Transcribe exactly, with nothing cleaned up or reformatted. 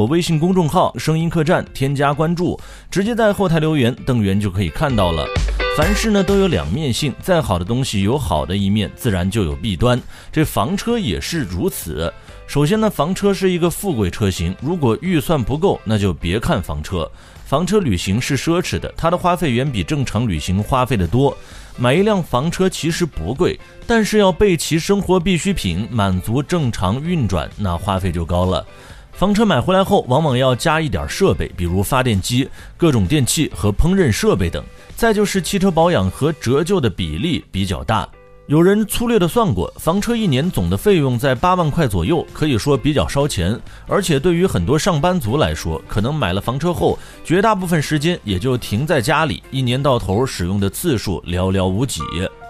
微信公众号声音客栈，添加关注，直接在后台留言，邓源就可以看到了。凡事呢都有两面性，再好的东西有好的一面，自然就有弊端，这房车也是如此。首先呢，房车是一个富贵车型，如果预算不够，那就别看房车。房车旅行是奢侈的，它的花费远比正常旅行花费的多。买一辆房车其实不贵，但是要备齐生活必需品，满足正常运转，那花费就高了。房车买回来后，往往要加一点设备，比如发电机、各种电器和烹饪设备等。再就是汽车保养和折旧的比例比较大。有人粗略的算过，房车一年总的费用在八万块左右，可以说比较烧钱。而且对于很多上班族来说，可能买了房车后，绝大部分时间也就停在家里，一年到头使用的次数寥寥无几。